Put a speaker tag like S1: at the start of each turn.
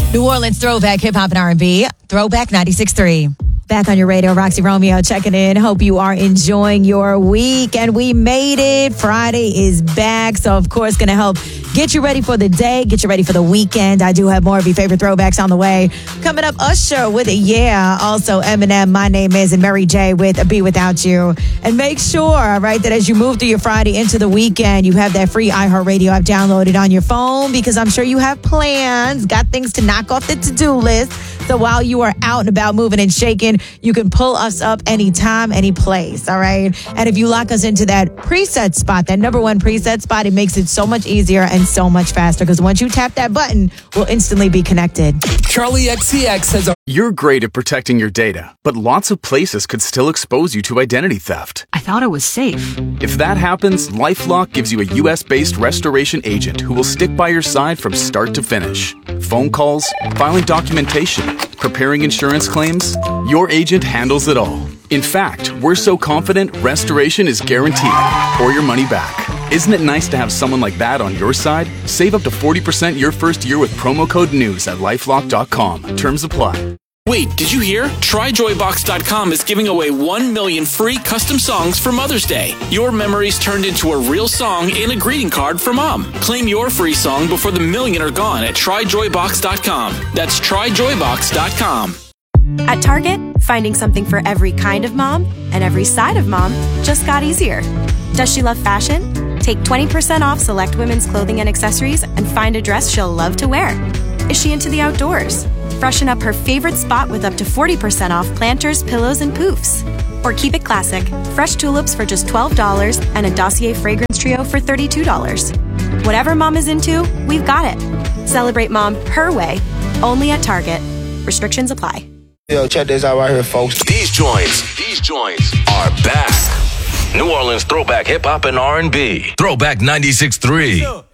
S1: New Orleans throwback hip hop and R&B. Throwback 96.3. Back on your radio, Roxy Romeo checking in. Hope you are enjoying your week. And we made it. Friday is back. So, of course, going to help get you ready for the day, get you ready for the weekend. I do have more of your favorite throwbacks on the way. Coming up, Usher with Yeah. Also, Eminem, My Name Is, and Mary J with Be Without You. And make sure, right, that as you move through your Friday into the weekend, you have that free iHeartRadio app downloaded on your phone, because I'm sure you have plans, got things to knock off the to-do list. So while you are out and about moving and shaking, you can pull us up anytime, any place, all right? And if you lock us into that preset spot, that number one preset spot, it makes it so much easier and so much faster, because once you tap that button, we'll instantly be connected.
S2: Charlie XCX has a...
S3: You're great at protecting your data, but lots of places could still expose you to identity theft.
S4: I thought it was safe.
S3: If that happens, LifeLock gives you a U.S.-based restoration agent who will stick by your side from start to finish. Phone calls, filing documentation, preparing insurance claims, your agent handles it all. In fact, we're so confident restoration is guaranteed or your money back. Isn't it nice to have someone like that on your side? Save up to 40% your first year with promo code NEWS at LifeLock.com. Terms apply.
S5: Wait, did you hear? TryJoyBox.com is giving away 1 million free custom songs for Mother's Day. Your memories turned into a real song and a greeting card for Mom. Claim your free song before the million are gone at TryJoyBox.com. That's TryJoyBox.com.
S6: At Target, finding something for every kind of mom and every side of mom just got easier. Does she love fashion? Take 20% off select women's clothing and accessories and find a dress she'll love to wear. Is she into the outdoors? Freshen up her favorite spot with up to 40% off planters, pillows, and poofs. Or keep it classic. Fresh tulips for just $12 and a Dossier fragrance trio for $32. Whatever mom is into, we've got it. Celebrate mom her way, only at Target. Restrictions apply.
S7: Yo, check this out right here, folks.
S8: These joints are back. New Orleans throwback hip hop and R&B. Throwback 96.3.